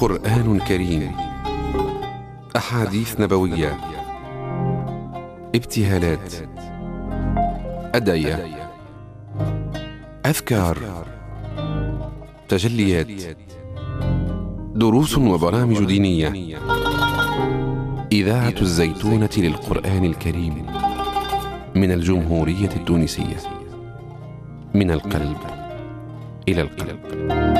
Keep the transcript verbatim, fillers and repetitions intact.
قرآن كريم، أحاديث نبوية، ابتهالات، أدعية، أذكار، تجليات، دروس وبرامج دينية. إذاعة الزيتونة للقرآن الكريم من الجمهورية التونسية، من القلب إلى القلب.